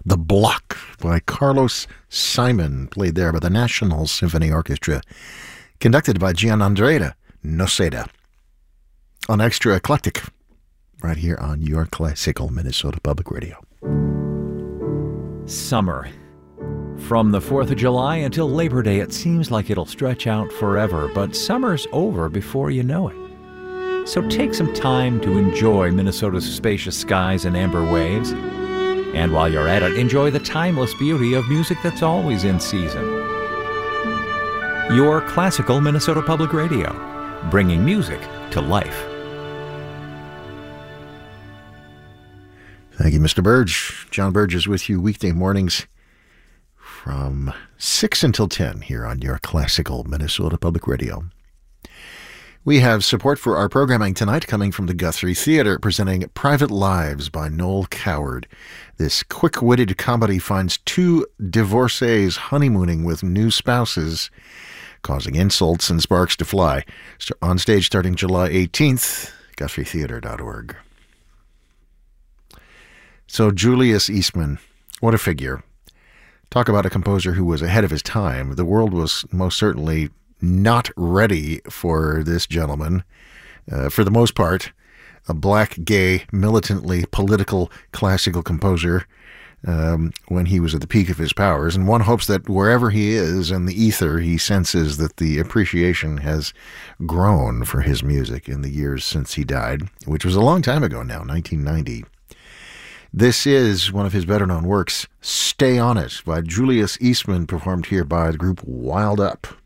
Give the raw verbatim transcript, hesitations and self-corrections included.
The Block by Carlos Simon, played there by the National Symphony Orchestra, conducted by Gianandrea Noseda. On Extra Eclectic, right here on your classical Minnesota Public Radio. Summer. From the fourth of July until Labor Day, it seems like it'll stretch out forever, but summer's over before you know it. So take some time to enjoy Minnesota's spacious skies and amber waves. And while you're at it, enjoy the timeless beauty of music that's always in season. Your classical Minnesota Public Radio, bringing music to life. Thank you, Mister Burge. John Burge is with you weekday mornings from six until ten here on your classical Minnesota Public Radio. We have support for our programming tonight coming from the Guthrie Theatre, presenting Private Lives by Noel Coward. This quick-witted comedy finds two divorcees honeymooning with new spouses, causing insults and sparks to fly. On stage starting July eighteenth, guthrie theatre dot org. So Julius Eastman, what a figure. Talk about a composer who was ahead of his time. The world was most certainly not ready for this gentleman. Uh, for the most part, a black, gay, militantly political classical composer um, when he was at the peak of his powers. And one hopes that wherever he is in the ether, he senses that the appreciation has grown for his music in the years since he died, which was a long time ago now, nineteen ninety. This is one of his better-known works, Stay On It, by Julius Eastman, performed here by the group Wild Up.